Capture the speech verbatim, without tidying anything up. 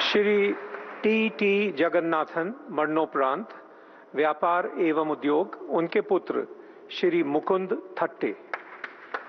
Shri T T Jagannathan मरणोपरांत व्यापार एवं उद्योग, उनके पुत्र श्री मुकुंद थट्टे।